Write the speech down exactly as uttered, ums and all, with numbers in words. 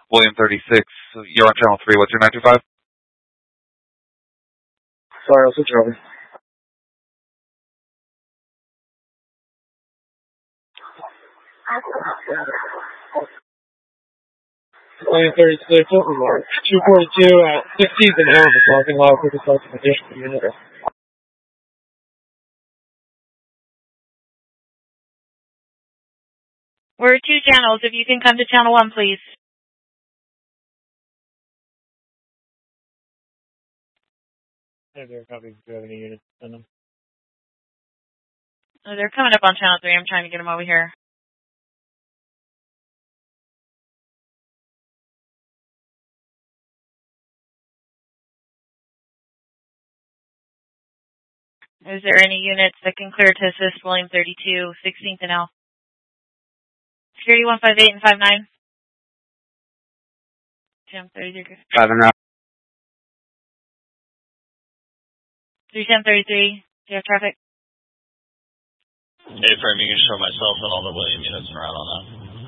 William thirty-six, you're on channel three. What's your nine two five? Sorry, I'll switch over. William thirty-six, what was our two forty-two at sixteenth and L, the parking lot for the self-additional unit. We're two channels. If you can come to channel one, please. Hey there, copy. Do you have any units to send them? Oh, they're coming up on channel three. I'm trying to get them over here. Is there any units that can clear to assist William thirty-two, sixteenth and L? Security one five eight and five nine. Jim thirty-three. five and out. three ten thirty-three. Do you have traffic? A-frame, you can show myself and all the William units around on that.